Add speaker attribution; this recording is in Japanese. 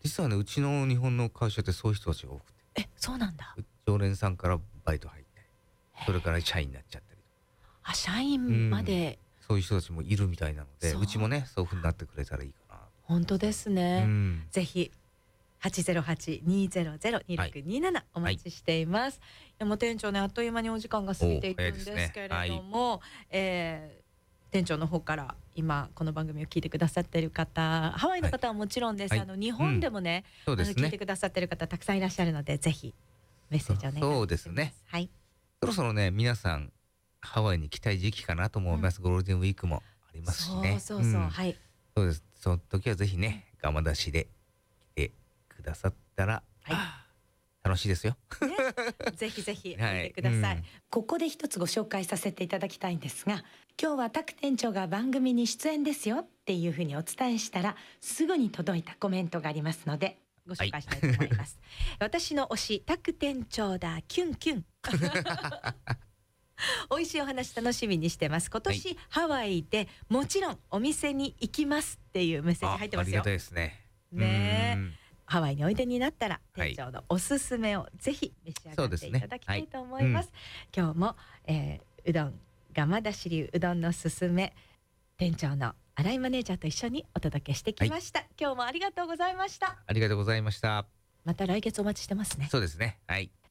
Speaker 1: 実はね、うちの日本の会社ってそういう人たちが多くて、
Speaker 2: そうなんだ。
Speaker 1: 常連さんからバイト入って、それから社員になっちゃったりとか、
Speaker 2: 社員まで。
Speaker 1: そういう人たちもいるみたいなので、
Speaker 2: そう
Speaker 1: うちもね、そういう風になってくれたらいいかな。
Speaker 2: 本当ですね。ぜひ808-200-2627お待ちしています。もう店長ね、あっという間にお時間が過ぎていくんですけれども、店長の方から今この番組を聞いてくださっている方、ハワイの方はもちろんです、日本でもね、聞いてくださっている方たくさんいらっしゃるので、ぜひメッセージをお願いします。
Speaker 1: そうですね。そろそろね、皆さんハワイに来たい時期かなと思います。ゴールデンウィークもありますしね。
Speaker 2: そうはい。
Speaker 1: そうです。その時はぜひね、ガマ出しで来てくださったら、楽しいですよ。
Speaker 2: ぜひぜひおいでください。ここで一つご紹介させていただきたいんですが、今日はタク店長が番組に出演ですよっていうふうにお伝えしたら、すぐに届いたコメントがありますので、ご紹介したいと思います。私の推し、タク店長だ、キュンキュン。美味しいお話楽しみにしてます。今年、ハワイでもちろんお店に行きますっていうメッセージ入ってますよ。
Speaker 1: ありがたいですね。
Speaker 2: ハワイにおいでになったら店長のおすすめをぜひ召し上がっていただきたいと思います。今日も、うどんガマダシ流うどんのすすめ、店長の新井マネージャーと一緒にお届けしてきました。今日もありがとうございました。
Speaker 1: ありがとうございました。
Speaker 2: また来月お待ちしてますね。
Speaker 1: そうですね。はい。